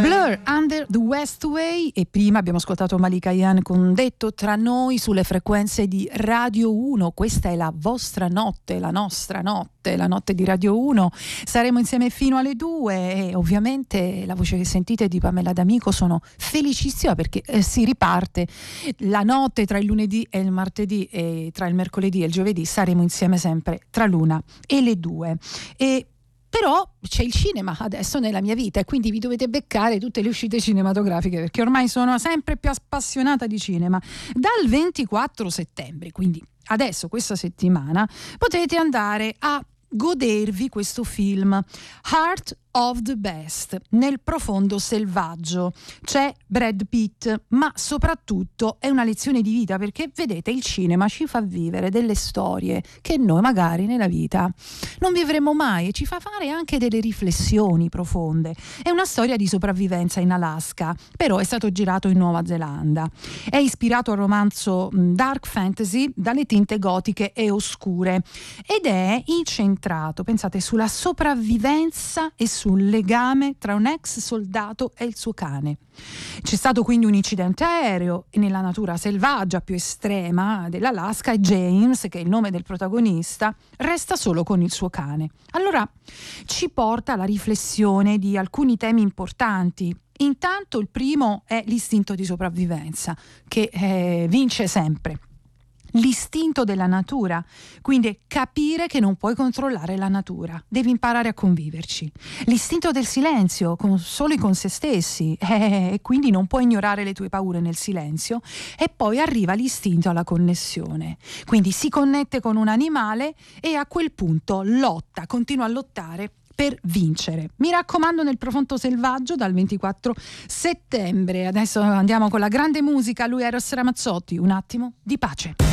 Blur, Under the West Way, e prima abbiamo ascoltato Malika Ayane con Detto tra noi sulle frequenze di Radio 1. Questa è la vostra notte, la nostra notte, la notte di Radio 1. Saremo insieme fino alle 2 e ovviamente la voce che sentite è di Pamela D'Amico. Sono felicissima perché si riparte la notte tra il lunedì e il martedì, e tra il mercoledì e il giovedì saremo insieme sempre tra l'una e le 2. Però c'è il cinema adesso nella mia vita e quindi vi dovete beccare tutte le uscite cinematografiche, perché ormai sono sempre più appassionata di cinema. Dal 24 settembre, quindi adesso questa settimana, potete andare a godervi questo film Heart of the Best, nel profondo selvaggio. C'è Brad Pitt, ma soprattutto è una lezione di vita, perché vedete, il cinema ci fa vivere delle storie che noi magari nella vita non vivremo mai e ci fa fare anche delle riflessioni profonde. È una storia di sopravvivenza in Alaska, però è stato girato in Nuova Zelanda. È ispirato al romanzo dark fantasy dalle tinte gotiche e oscure ed è incentrato, pensate, sulla sopravvivenza e sul legame tra un ex soldato e il suo cane. C'è stato quindi un incidente aereo e nella natura selvaggia più estrema dell'Alaska James, che è il nome del protagonista, resta solo con il suo cane. Allora ci porta alla riflessione di alcuni temi importanti. Intanto il primo è l'istinto di sopravvivenza, che vince sempre. L'istinto della natura, quindi capire che non puoi controllare la natura, devi imparare a conviverci. L'istinto del silenzio, soli con se stessi, e quindi non puoi ignorare le tue paure nel silenzio. E poi arriva l'istinto alla connessione, quindi si connette con un animale e a quel punto lotta, continua a lottare per vincere. Mi raccomando, nel profondo selvaggio dal 24 settembre. Adesso andiamo con la grande musica, lui è Eros Ramazzotti, Un attimo di pace.